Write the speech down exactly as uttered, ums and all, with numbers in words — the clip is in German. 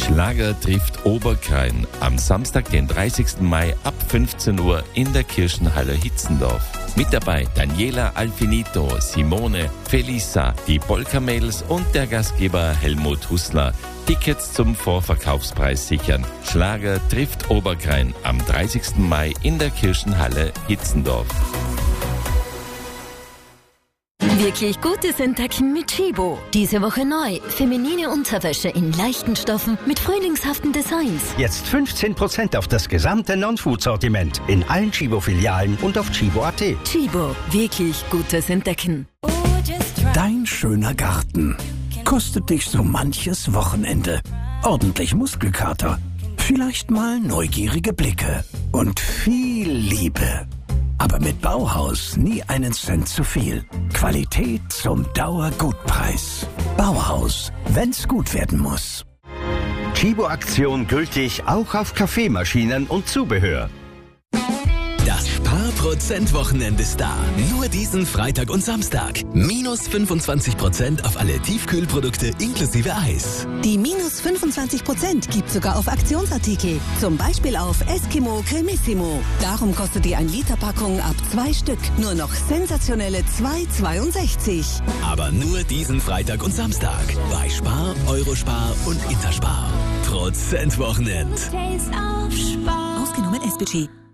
Schlager trifft Oberkrain am Samstag, den dreißigsten Mai ab fünfzehn Uhr in der Kirchenhalle Hitzendorf. Mit dabei Daniela Alfinito, Simone, Felisa, die Polka-Mädels und der Gastgeber Helmut Hussler. Tickets zum Vorverkaufspreis sichern. Schlager trifft Oberkrain am dreißigsten Mai in der Kirchenhalle Hitzendorf. Wirklich gutes Entdecken mit Chibo. Diese Woche neu. Feminine Unterwäsche in leichten Stoffen mit frühlingshaften Designs. Jetzt fünfzehn Prozent auf das gesamte Non-Food-Sortiment in allen Chibo-Filialen und auf chibo punkt at. Chibo. Wirklich gutes Entdecken. Dein schöner Garten kostet dich so manches Wochenende. Ordentlich Muskelkater, vielleicht mal neugierige Blicke und viel Liebe. Aber mit Bauhaus nie einen Cent zu viel. Qualität zum Dauergutpreis. Bauhaus, wenn's gut werden muss. Chibo-Aktion gültig auch auf Kaffeemaschinen und Zubehör. Das Sparprozent-Wochenende ist da. Nur diesen Freitag und Samstag. Minus fünfundzwanzig Prozent auf alle Tiefkühlprodukte inklusive Eis. Die minus fünfundzwanzig Prozent gibt sogar auf Aktionsartikel. Zum Beispiel auf Eskimo Cremissimo. Darum kostet die ein Liter Packung ab zwei Stück nur noch sensationelle zwei Euro zweiundsechzig. Aber nur diesen Freitag und Samstag. Bei Spar, Eurospar und Interspar. Prozent-Wochenend. Ausgenommen S B G.